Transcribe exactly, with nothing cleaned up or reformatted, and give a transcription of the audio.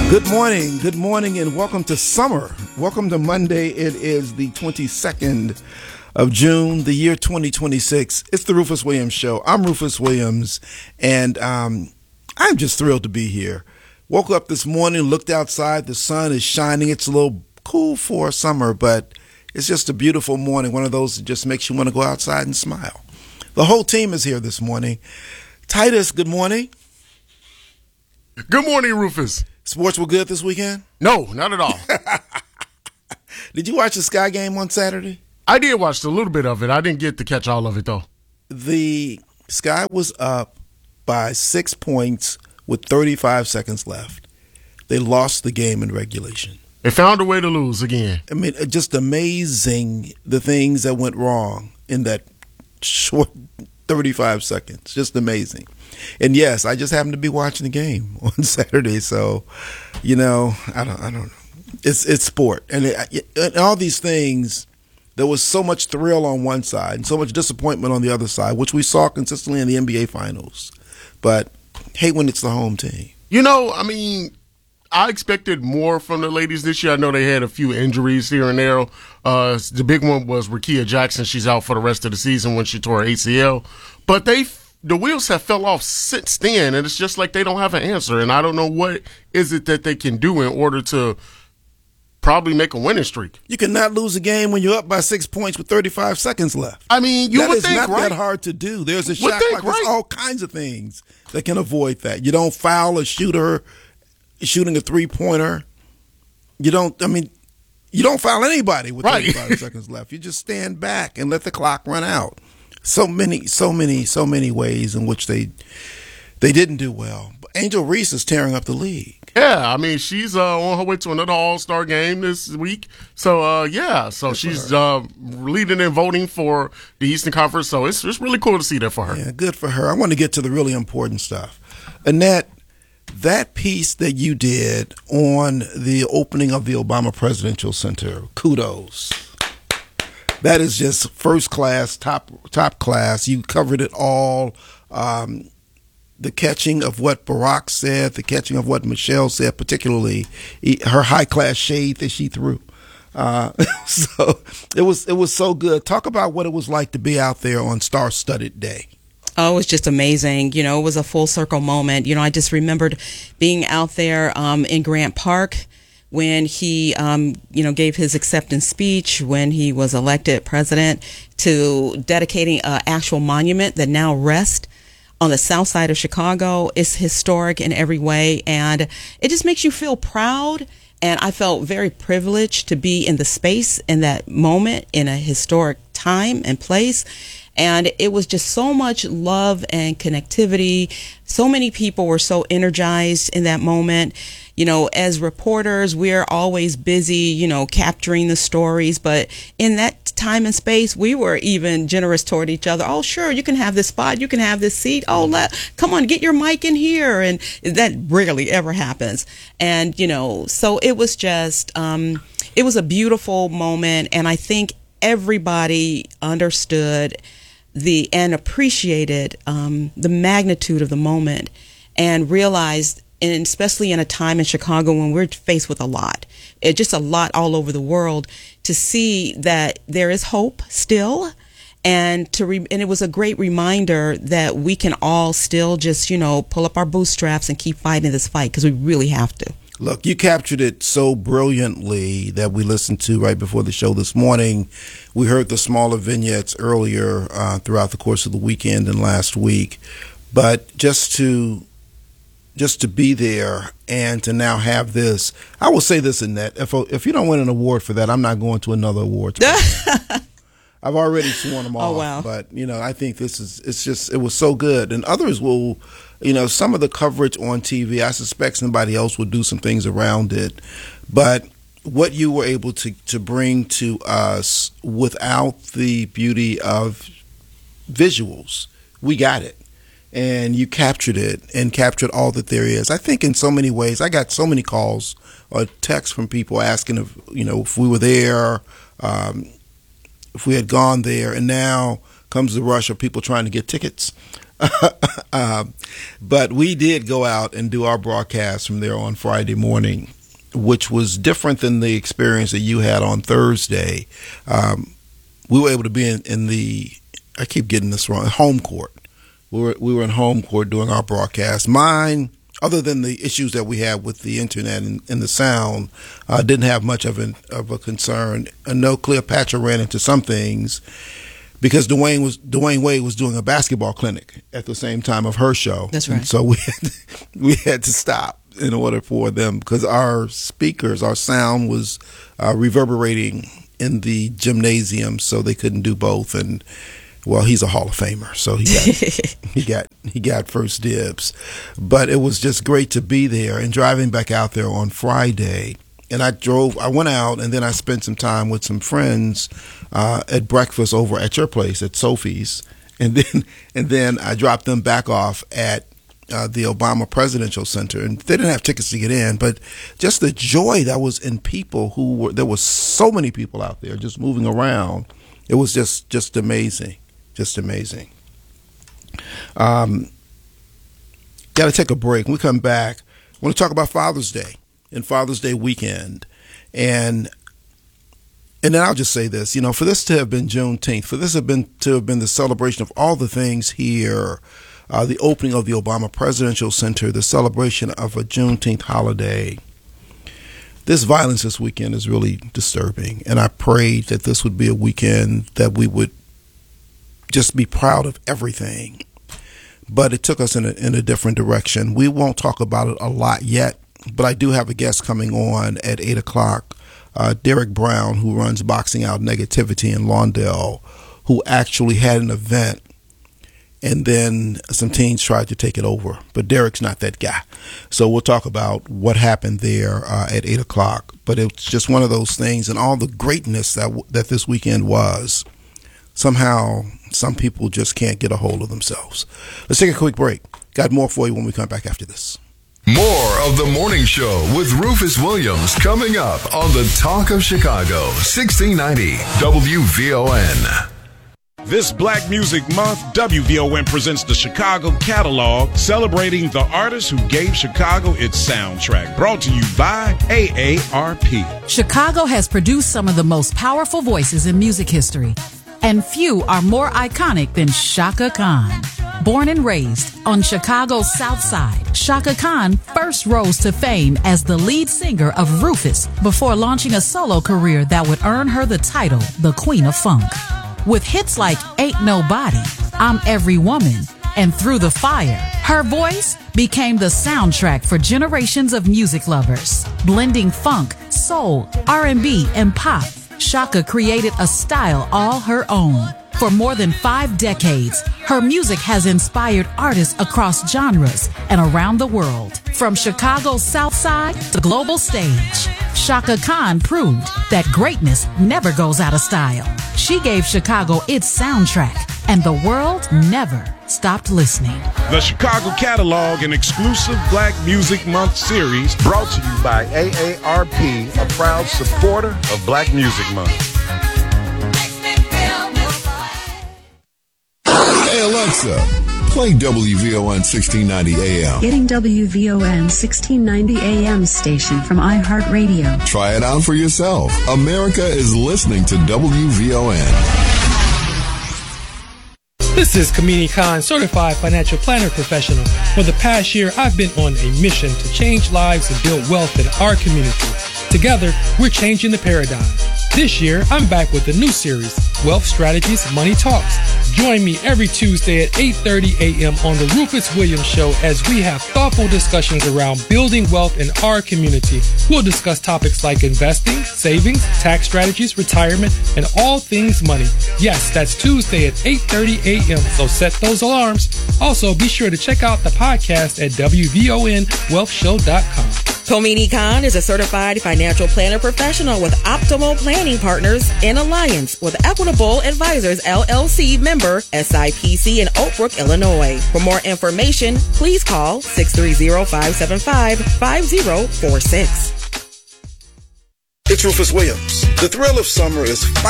Good morning, good morning, and welcome to summer. Welcome to Monday. It is the twenty-second of June, the year twenty twenty-six. It's the Rufus Williams Show. I'm Rufus Williams, and um, I'm just thrilled to be here. Woke up this morning, looked outside. The sun is shining. It's a little cool for summer, but it's just a beautiful morning. One of those that just makes you want to go outside and smile. The whole team is here this morning. Titus, good morning. Good morning, Rufus. Sports were good this weekend? No, not at all. Did you watch the Sky game on Saturday? I did watch a little bit of it. I didn't get to catch all of it, though. The Sky was up by six points with thirty-five seconds left. They lost the game in regulation. They found a way to lose again. I mean, just amazing the things that went wrong in that short thirty-five seconds. Just amazing. And yes, I just happened to be watching the game on Saturday, so you know, I don't, I don't know. It's it's sport, and, it, and all these things. There was so much thrill on one side and so much disappointment on the other side, which we saw consistently in the N B A Finals. But hate when it's the home team. You know, I mean, I expected more from the ladies this year. I know they had a few injuries here and there. Uh, the big one was Rickea Jackson. She's out for the rest of the season when she tore her A C L. But they. The wheels have fell off since then, and it's just like they don't have an answer. And I don't know what is it that they can do in order to probably make a winning streak. You cannot lose a game when you're up by six points with thirty-five seconds left. I mean, you that would is think, not right? that hard to do. There's a Would shot think, clock. There's right? all kinds of things that can avoid that. You don't foul a shooter shooting a three-pointer. You don't, I mean, you don't foul anybody with Right. thirty-five seconds left. You just stand back and let the clock run out. So many, so many, so many ways in which they they didn't do well. But Angel Reese is tearing up the league. Yeah, I mean, she's uh, on her way to another All-Star game this week. So, uh, yeah, so Good for she's her. uh, leading and voting for the Eastern Conference. So it's, it's really cool to see that for her. Yeah, good for her. I want to get to the really important stuff. Annette, that piece that you did on the opening of the Obama Presidential Center, kudos. That is just first class, top top class. You covered it all. Um, the catching of what Barack said, the catching of what Michelle said, particularly her high class shade that she threw. Uh, so it was it was so good. Talk about what it was like to be out there on star-studded day. Oh, it was just amazing. You know, it was a full circle moment. You know, I just remembered being out there um, in Grant Park when he, um, you know, gave his acceptance speech when he was elected president, to dedicating an actual monument that now rests on the south side of Chicago. It's historic in every way, and it just makes you feel proud. And I felt very privileged to be in the space in that moment, in a historic time and place. And it was just so much love and connectivity. So many people were so energized in that moment. You know, as reporters, we're always busy, you know, capturing the stories. But in that time and space, we were even generous toward each other. Oh, sure, you can have this spot. You can have this seat. Oh, let, come on, get your mic in here. And that rarely ever happens. And, you know, so it was just, um, it was a beautiful moment. And I think everybody understood the and appreciated um, the magnitude of the moment, and realized, and especially in a time in Chicago when we're faced with a lot, it just a lot all over the world, to see that there is hope still, and to re- and it was a great reminder that we can all still just, you know, pull up our bootstraps and keep fighting this fight, because we really have to. Look, you captured it so brilliantly that we listened to right before the show this morning. We heard the smaller vignettes earlier uh, throughout the course of the weekend and last week. But just to just to be there and to now have this, I will say this, Annette, if if you don't win an award for that, I'm not going to another award. I've already sworn them off. Oh, wow. But, you know, I think this is, it's just, it was so good. And others will, you know, some of the coverage on T V, I suspect somebody else will do some things around it. But what you were able to, to bring to us without the beauty of visuals, we got it. And you captured it and captured all that there is. I think in so many ways, I got so many calls or texts from people asking if, you know, if we were there, um, if we had gone there, and now comes the rush of people trying to get tickets. um, but we did go out and do our broadcast from there on Friday morning, which was different than the experience that you had on Thursday. Um, we were able to be in, in the, I keep getting this wrong, home court. We were, we were in home court doing our broadcast. Mine, other than the issues that we have with the internet and, and the sound, uh, didn't have much of, an, of a concern. I know Cleopatra ran into some things because Dwayne was Dwayne Wade was doing a basketball clinic at the same time of her show. That's right. And so we had to, we had to stop in order for them because our speakers, our sound was uh, reverberating in the gymnasium, so they couldn't do both. And well, he's a Hall of Famer, so he got he got he got first dibs. But it was just great to be there and driving back out there on Friday. And I drove, I went out, and then I spent some time with some friends uh, at breakfast over at your place at Sophie's, and then and then I dropped them back off at uh, the Obama Presidential Center, and they didn't have tickets to get in, but just the joy that was in people who were there was so many people out there just moving around. It was just just amazing, just amazing. Um, got to take a break. When we come back, I want to talk about Father's Day and Father's Day weekend. And and then I'll just say this, you know, for this to have been Juneteenth, for this have been to have been the celebration of all the things here, uh, the opening of the Obama Presidential Center, the celebration of a Juneteenth holiday, this violence this weekend is really disturbing. And I prayed that this would be a weekend that we would just be proud of everything. But it took us in a, in a different direction. We won't talk about it a lot yet, but I do have a guest coming on at eight o'clock, uh, Derek Brown, who runs Boxing Out Negativity in Lawndale, who actually had an event, and then some teens tried to take it over. But Derek's not that guy. So we'll talk about what happened there uh, at eight o'clock. But it's just one of those things, and all the greatness that w- that this weekend was, somehow some people just can't get a hold of themselves. Let's take a quick break. Got more for you when we come back after this. More of The Morning Show with Rufus Williams coming up on the Talk of Chicago, sixteen ninety W V O N. This Black Music Month, W V O N presents the Chicago Catalog, celebrating the artists who gave Chicago its soundtrack. Brought to you by A A R P. Chicago has produced some of the most powerful voices in music history, and few are more iconic than Chaka Khan. Born and raised on Chicago's South Side, Chaka Khan first rose to fame as the lead singer of Rufus before launching a solo career that would earn her the title, the Queen of Funk. With hits like Ain't Nobody, I'm Every Woman, and Through the Fire, her voice became the soundtrack for generations of music lovers. Blending funk, soul, R and B, and pop, Chaka created a style all her own. For more than five decades, her music has inspired artists across genres and around the world. From Chicago's South Side to global stage, Chaka Khan proved that greatness never goes out of style. She gave Chicago its soundtrack, and the world never stopped listening. The Chicago Catalog, an exclusive Black Music Month series, brought to you by A A R P, a proud supporter of Black Music Month. Hey Alexa, play W V O N sixteen ninety A M. Getting W V O N sixteen ninety A M station from iHeartRadio. Try it out for yourself. America is listening to W V O N. This is Kamini Khan, certified financial planner professional. For the past year, I've been on a mission to change lives and build wealth in our community. Together, we're changing the paradigm. This year, I'm back with a new series, Wealth Strategies, Money Talks. Join me every Tuesday at eight thirty a.m. on the Rufus Williams Show as we have thoughtful discussions around building wealth in our community. We'll discuss topics like investing, savings, tax strategies, retirement, and all things money. Yes, that's Tuesday at eight thirty a.m., so set those alarms. Also, be sure to check out the podcast at W V O N wealth show dot com. Komini Khan is a certified financial planner professional with Optimal Planning Partners in alliance with Equitable Advisors, L L C member S I P C in Oak Brook, Illinois. For more information, please call six three zero, five seven five, five zero four six. It's Rufus Williams. The thrill of summer is